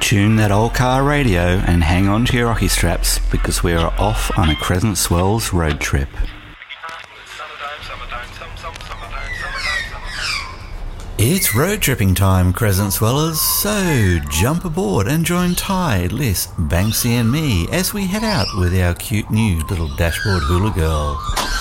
Tune that old car radio and hang on to your rocky straps because we are off on a Crescent Swells road trip. It's road tripping time, Crescent Swellers, so jump aboard and join Ty, Liz, Banksy and me as we head out with our cute new little dashboard hula girl.